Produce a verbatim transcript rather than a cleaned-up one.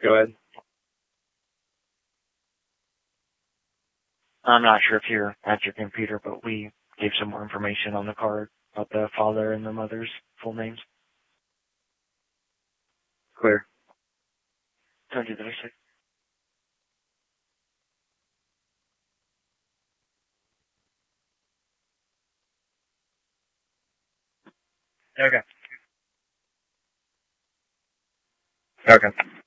Go ahead. I'm not sure if you're at your computer, but we gave some more information on the card about the father and the mother's full names. Clear. Don't do that, I said. Okay. Okay.